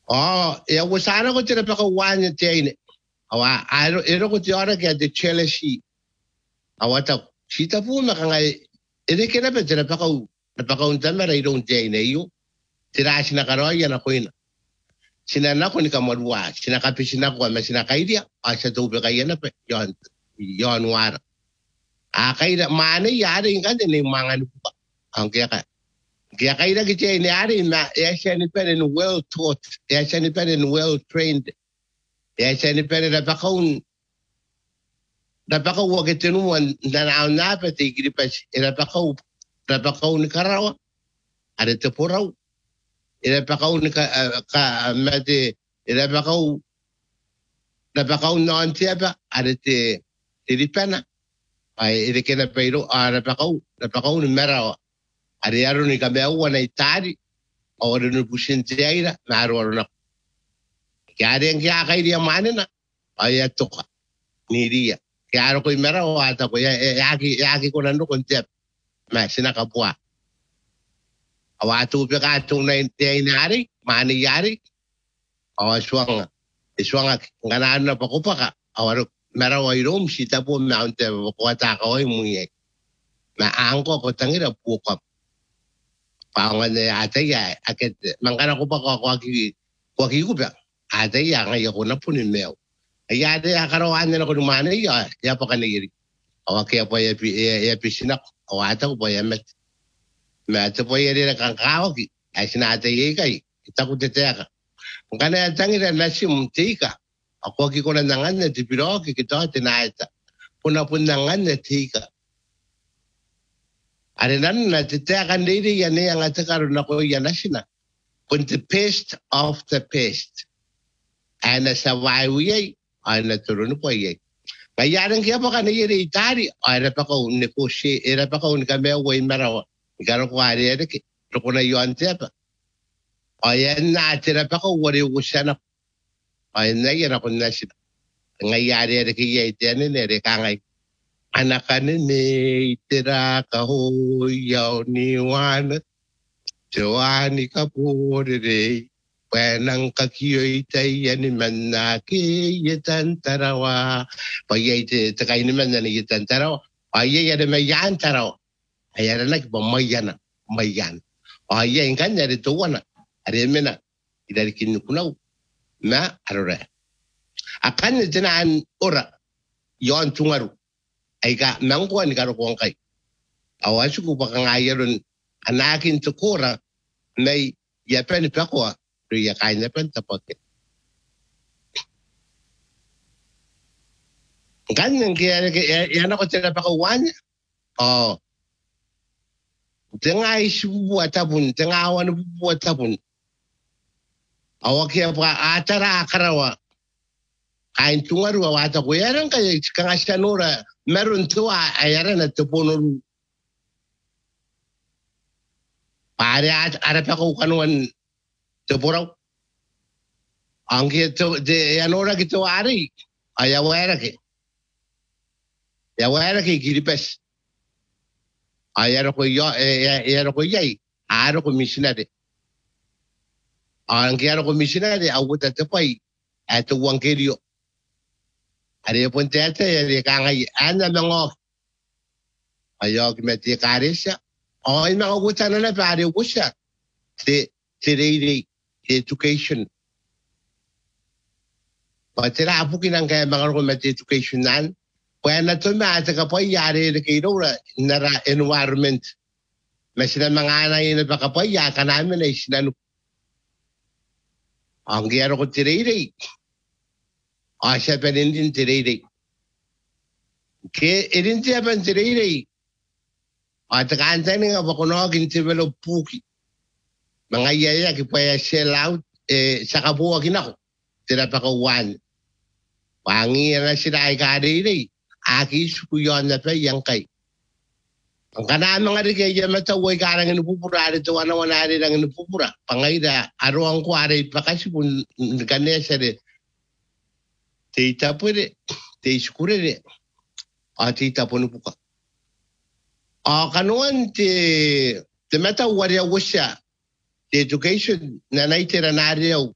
ya wasana ko tira pa ka wanya tine. Awa, ero ko tiara ke de cheleshi. Awa ta, sita pu makangai, ere kena pa tira pa ka untama raidong tine yo. Tira sina karoya na koina. Sina na ko ni kamarwa, sina kapisina ko ma sina kaidia, asa to be kayana pa yon war. Kaida mane yare ingande ni mangan pa. Ang kaya kaida kiche ni yare na yashani pa ni well taught, yashani pa ni well trained. Yashani pa ni napakaun wakitinu na na pa tigri pa napakaun ni karawa. Ada tepurau. Napakaun ka mate napakaun non tiapa ada te dipana. Ai ere kena peiro napakaun ni merawa. Ada yaro ni kameu wana itari. Ora no pusinteira na aro na. Kaya yang kaya kay dia mana na. Ay toka ni dia. Kaya aro ko merawa ata ko yaki ko nando kontep. Ma sinakapwa. Awatu pe ka tung na inari, mani yari. Awa swanga ngana na pakupaka. Awaro merawa irom sita po mounte ko ata ko muye. Na angko ko tangira pukap. Pangan ata ya aket mangkana ko pa ko ko ba. Ata ya ngai ko na punin meo. Ya de akarawan na ko mani ya pa kaniri. Awa kaya pa ya pisinak awata ko pa ya met. Mata po yere kan kaoki asina ate yekai itakuteka ngana tangira nasim tika ako ki kona nangan ti piro ki kita tinaita puna nangan tika arenan na titeka ndiri yane yang atakaru na ko yanashina pun the pest of the pest ana sawai wiye ana turun po ye kayaran kaya pa kana yere itari ara pa ko ne ko she era pa ko ne ka me way marawa Garo ko ari ere ki ko na yo anteba. Ayan na tira pa ko wari usana. Ayan na yera ko na sita. Ngayari ere ki ye tene ere ka ngai. Anakan ni tira ka ho yaw ni wan. Joani ka pure Wenang ka kiyo itay yan man na ki yetan tarawa. Pa ye te kay ni man na yetan tarawa. Ay ye may yan tarawa. Ayara nak mayan. Aya ingkan dari tuwana. Ari mena idari kinu kunau. Na arore. Akan jenaan ora yon tungaru. Aika mangko ni karo kongkai. Awasu ku bakang ayarun anakin tukura may yapen pakwa. Riya kanya pen tapote. Ganyan kaya yan ako tira pakawanya. Oh. Tengah isu buat tabun, tengah awan buat tabun. Awak yang acara akarawa. Kain tungaru awat aku yaran kaya kangasya nora merun tua ayaran at tupunun. Pare ada pako kanuan tupuraw. Ang kito de yanora kito ari ayawera ke. Yawera ke giripes. Ayaro ko yay, aro ko missionary. Ang kaya ko missionary, awut at pay, at wangkerio. Ari po tete, ari kangay, ana mga, ayog meti karisya. Ay mga ugutan na pari usya. Tiriri, education. Patira apo kinang kaya mga ko meti education nan. When to matter kapoy yari kayo na environment. Masina mga anay na pakapoy yaka namin ay sinanu. Ang giyaro ko tiriri. Asya pa rin din tiriri. Kaya irin siya pa tiriri. At kaantay nga bakunogin tibelo puki. Mga yaya kipaya sell out sa kabuwagin ako. Tira pa kawan. Pangi na sila ay kariri. Aki sukuyon na pa yang kay. Ang kanaan mga rigay mata way karang inupupura ito wana rin ang inupupura. Pangayda aruang ko aray pa kasi kung ganesa rin. Tita po rin. Tita rin. Tita po nupuka. Kanuan ti mata warya wasya. The education na naitira na ariyaw.